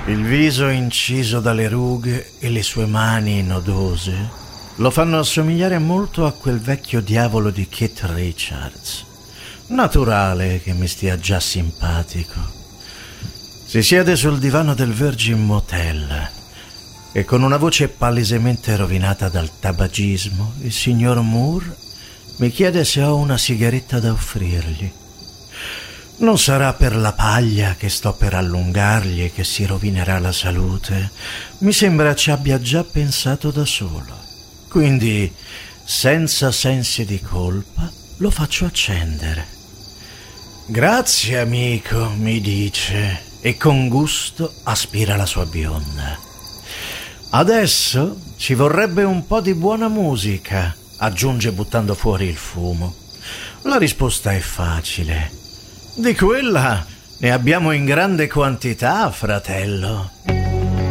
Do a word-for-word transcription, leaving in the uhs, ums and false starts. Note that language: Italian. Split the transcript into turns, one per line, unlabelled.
Il viso inciso dalle rughe e le sue mani nodose lo fanno assomigliare molto a quel vecchio diavolo di Keith Richards. Naturale che mi stia già simpatico. Si siede sul divano del Virgin Motel e con una voce palesemente rovinata dal tabagismo il signor Moore mi chiede se ho una sigaretta da offrirgli. Non sarà per la paglia che sto per allungargli e che si rovinerà la salute. Mi sembra ci abbia già pensato da solo. Quindi, senza sensi di colpa, lo faccio accendere. Grazie, amico, mi dice, e con gusto aspira la sua bionda. Adesso ci vorrebbe un po' di buona musica, aggiunge buttando fuori il fumo. La risposta è facile. Di quella ne abbiamo in grande quantità, fratello.